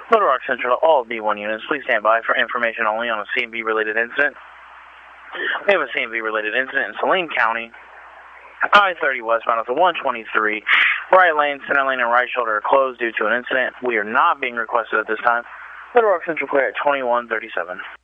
Little Rock Central, all B1 units, please stand by for information only on a CMV related incident. We have a CMV related incident in Saline County. I-30 westbound at the 123. Right lane, center lane, and right shoulder are closed due to an incident. We are not being requested at this time. Little Rock Central clear at 2137.